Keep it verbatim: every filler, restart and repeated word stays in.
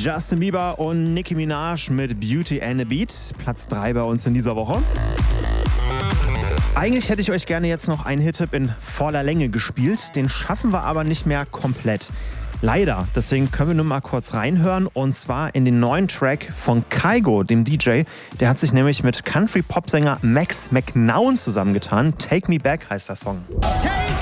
Justin Bieber und Nicki Minaj mit Beauty and a Beat. Platz drei bei uns in dieser Woche. Eigentlich hätte ich euch gerne jetzt noch einen Hit-Tipp in voller Länge gespielt. Den schaffen wir aber nicht mehr komplett. Leider. Deswegen können wir nur mal kurz reinhören. Und zwar in den neuen Track von Kygo, dem D J. Der hat sich nämlich mit Country-Pop-Sänger Max McNown zusammengetan. Take Me Back heißt der Song.